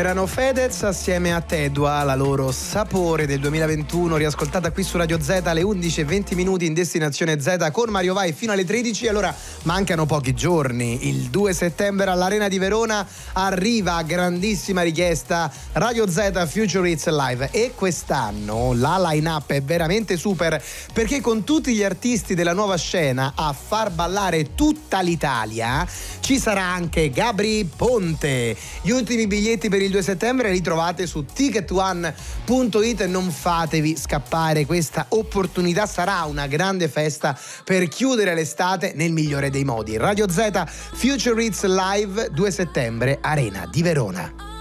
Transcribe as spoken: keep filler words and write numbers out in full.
Erano Fedez assieme a Tedua, la loro Sapore del duemilaventuno, riascoltata qui su Radio Z alle undici e venti minuti in destinazione Z con Mario Vai fino alle tredici. Allora mancano pochi giorni, il due settembre all'Arena di Verona arriva a grandissima richiesta Radio Z Future Hits Live, e quest'anno la line-up è veramente super, perché con tutti gli artisti della nuova scena a far ballare tutta l'Italia ci sarà anche Gabry Ponte. Gli ultimi biglietti per il due settembre li trovate su ticket one punto it e non fatevi scappare questa opportunità, sarà una grande festa per chiudere l'estate nel migliore dei modi. Radio Z Future Hits Live, due settembre, Arena di Verona.